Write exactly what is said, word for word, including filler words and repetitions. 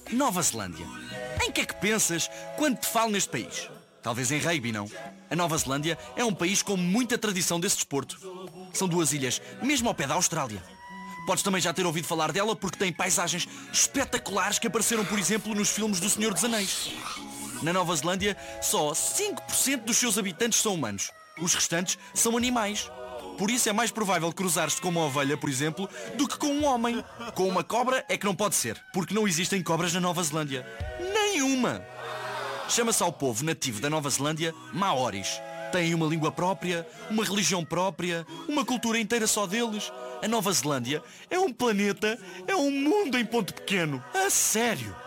Nova Zelândia. Em que é que pensas quando te falo neste país? Talvez em rugby, não? A Nova Zelândia é um país com muita tradição desse desporto. São duas ilhas, mesmo ao pé da Austrália. Podes também já ter ouvido falar dela porque tem paisagens espetaculares que apareceram, por exemplo, nos filmes do Senhor dos Anéis. Na Nova Zelândia, só cinco por cento dos seus habitantes são humanos. Os restantes são animais. Por isso é mais provável cruzar-se com uma ovelha, por exemplo, do que com um homem. Com uma cobra é que não pode ser, porque não existem cobras na Nova Zelândia. Nenhuma! Chama-se ao povo nativo da Nova Zelândia Maoris. Têm uma língua própria, uma religião própria, uma cultura inteira só deles. A Nova Zelândia é um planeta, é um mundo em ponto pequeno. A sério!